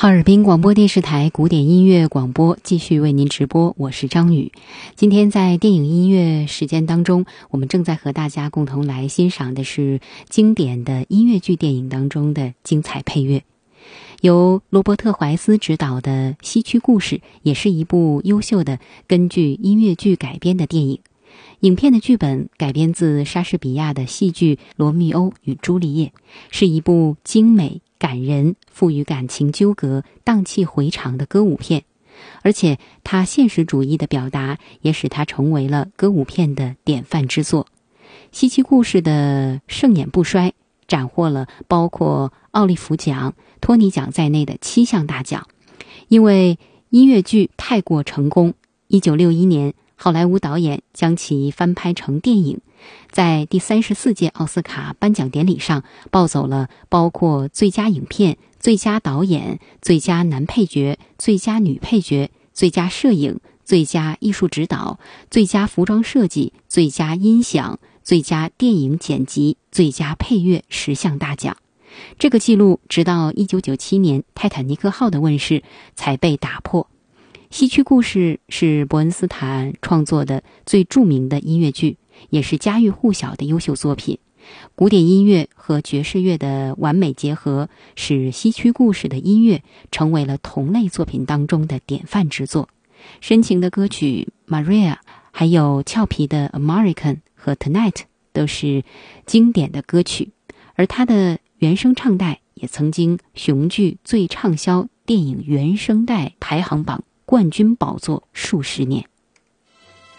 哈尔滨广播电视台古典音乐广播继续为您直播，我是张宇。今天在电影音乐时间当中，我们正在和大家共同来欣赏的是经典的音乐剧电影当中的精彩配乐。由罗伯特·怀斯执导的《西区故事》也是一部优秀的根据音乐剧改编的电影。影片的剧本改编自莎士比亚的戏剧《罗密欧与朱丽叶》，是一部精美感人、富于感情纠葛、荡气回肠的歌舞片，而且它现实主义的表达也使它成为了歌舞片的典范之作。西区故事的盛演不衰，斩获了包括奥利弗奖、托尼奖在内的7项大奖。因为音乐剧太过成功，1961年好莱坞导演将其翻拍成电影，在第34届奥斯卡颁奖典礼上抱走了包括最佳影片、最佳导演、最佳男配角、最佳女配角、最佳摄影、最佳艺术指导、最佳服装设计、最佳音响、最佳电影剪辑、最佳配乐10项大奖。这个记录直到1997年泰坦尼克号的问世才被打破。西区故事是伯恩斯坦创作的最著名的音乐剧，也是家喻户晓的优秀作品。古典音乐和爵士乐的完美结合，使西区故事的音乐成为了同类作品当中的典范之作。深情的歌曲 Maria， 还有俏皮的 American 和 Tonight 都是经典的歌曲，而它的原声唱带也曾经雄踞最畅销电影原声带排行榜冠军宝座数10年。